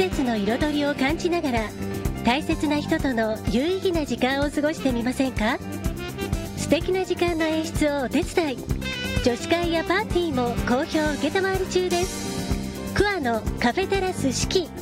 節の彩りを感じながら大切な人との有意義な時間を過ごしてみませんか？素敵な時間の演出をお手伝い、女子会やパーティーも好評受けたまわり中です。クアのカフェテラス四季